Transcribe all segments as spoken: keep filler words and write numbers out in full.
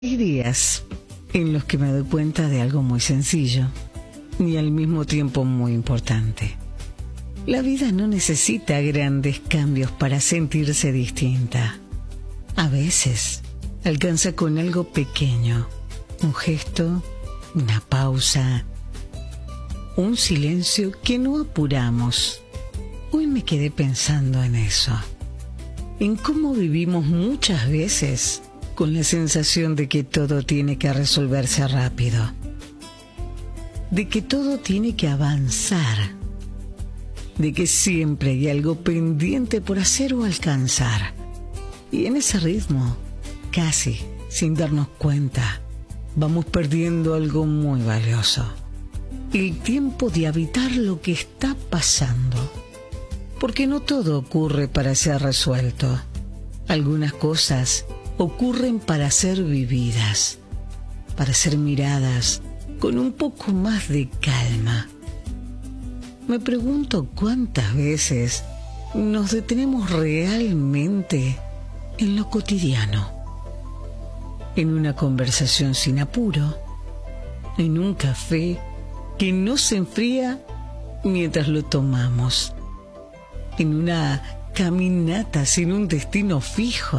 Hay días en los que me doy cuenta de algo muy sencillo y al mismo tiempo muy importante. La vida no necesita grandes cambios para sentirse distinta. A veces alcanza con algo pequeño, un gesto, una pausa, un silencio que no apuramos. Hoy me quedé pensando en eso, en cómo vivimos muchas veces con la sensación de que todo tiene que resolverse rápido, de que todo tiene que avanzar, de que siempre hay algo pendiente por hacer o alcanzar. Y en ese ritmo, casi sin darnos cuenta, vamos perdiendo algo muy valioso: el tiempo de habitar lo que está pasando. Porque no todo ocurre para ser resuelto. Algunas cosas ocurren para ser vividas, para ser miradas con un poco más de calma. Me pregunto cuántas veces nos detenemos realmente en lo cotidiano, en una conversación sin apuro, en un café que no se enfría mientras lo tomamos, en una caminata sin un destino fijo.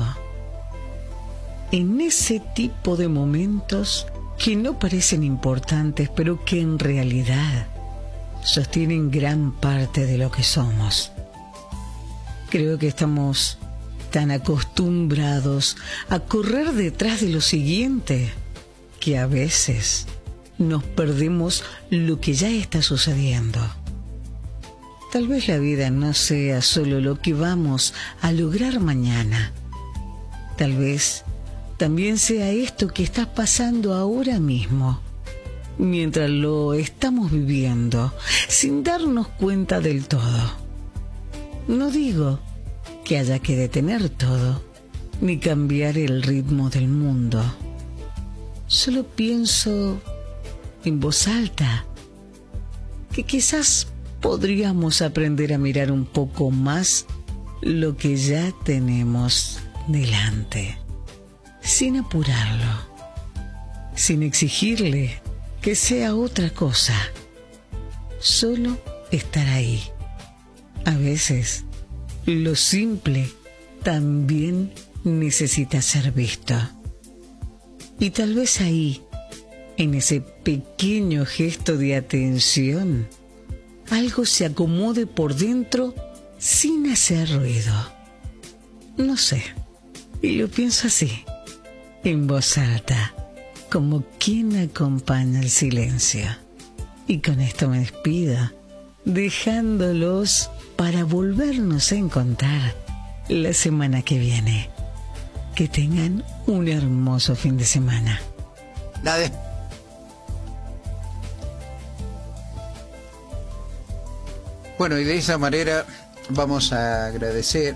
En ese tipo de momentos que no parecen importantes, pero que en realidad sostienen gran parte de lo que somos. Creo que estamos tan acostumbrados a correr detrás de lo siguiente que a veces nos perdemos lo que ya está sucediendo. Tal vez la vida no sea solo lo que vamos a lograr mañana. Tal vez también sea esto que está pasando ahora mismo, mientras lo estamos viviendo, sin darnos cuenta del todo. No digo que haya que detener todo, ni cambiar el ritmo del mundo. Solo pienso en voz alta que quizás podríamos aprender a mirar un poco más lo que ya tenemos delante, sin apurarlo, sin exigirle que sea otra cosa, solo estar ahí. A veces, lo simple también necesita ser visto. Y tal vez ahí, en ese pequeño gesto de atención, algo se acomode por dentro sin hacer ruido. No sé, y lo pienso así, en voz alta, como quien acompaña el silencio. Y con esto me despido, dejándolos para volvernos a encontrar la semana que viene. Que tengan un hermoso fin de semana. La de... Bueno, y de esa manera vamos a agradecer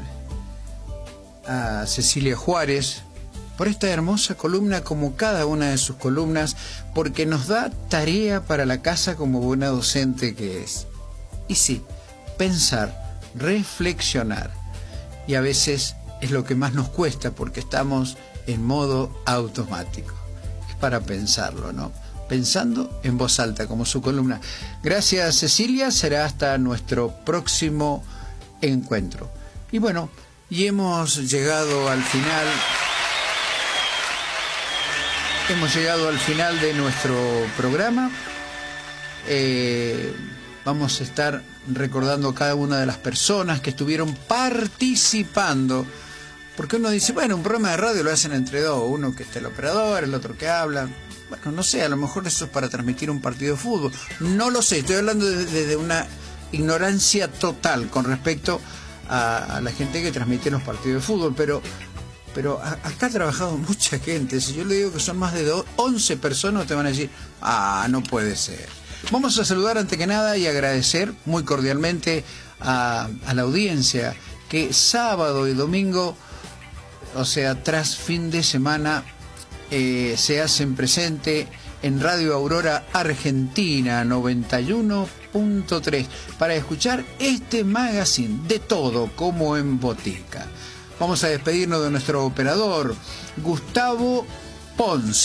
a Cecilia Juárez por esta hermosa columna, como cada una de sus columnas, porque nos da tarea para la casa como buena docente que es. Y sí, pensar, reflexionar. Y a veces es lo que más nos cuesta porque estamos en modo automático. Es para pensarlo, ¿no? Pensando en voz alta, como su columna. Gracias, Cecilia. Será hasta nuestro próximo encuentro. Y bueno, y hemos llegado al final... Hemos llegado al final de nuestro programa. Eh, vamos a estar recordando a cada una de las personas que estuvieron participando. Porque uno dice, bueno, un programa de radio lo hacen entre dos. Uno que está el operador, el otro que habla. Bueno, no sé, a lo mejor eso es para transmitir un partido de fútbol. No lo sé, estoy hablando desde de, de una ignorancia total con respecto a, a la gente que transmite los partidos de fútbol. Pero... Pero acá ha trabajado mucha gente. Si yo le digo que son más de once personas, te van a decir, ah, no puede ser. Vamos a saludar ante que nada y agradecer muy cordialmente a, a la audiencia que sábado y domingo, o sea, tras fin de semana, eh, se hacen presente en Radio Aurora Argentina noventa y uno punto tres para escuchar este magazine de todo como en botica. Vamos a despedirnos de nuestro operador, Gustavo Pons.